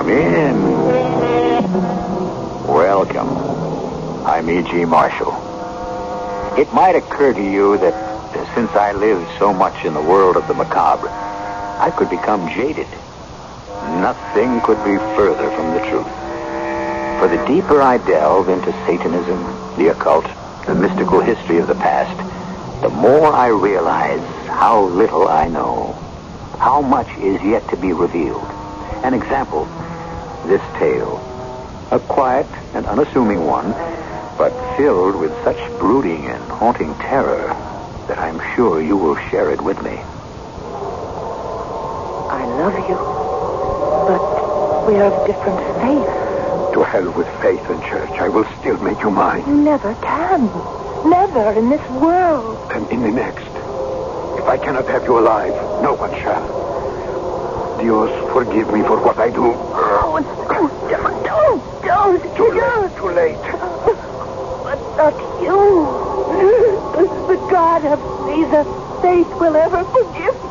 Come in. Welcome. I'm E.G. Marshall. It might occur to you that since I lived so much in the world of the macabre, I could become jaded. Nothing could be further from the truth. For the deeper I delve into Satanism, the occult, the mystical history of the past, the more I realize how little I know, how much is yet to be revealed. An example, this tale, a quiet and unassuming one, but filled with such brooding and haunting terror that I'm sure you will share it with me. I love you, but we are of different faiths. To hell with faith and church. I will still make you mine. You never can. Never in this world. And in the next. If I cannot have you alive, no one shall. Dios, forgive me for what I do. Oh, don't. Too late. But not you. The God of Jesus' faith will ever forgive